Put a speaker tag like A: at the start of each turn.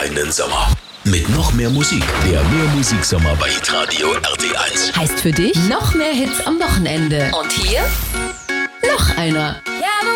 A: einen Sommer. Mit noch mehr Musik. Der Mehrmusiksommer bei Hitradio RT1.
B: Heißt für dich noch mehr Hits am Wochenende. Und hier noch einer.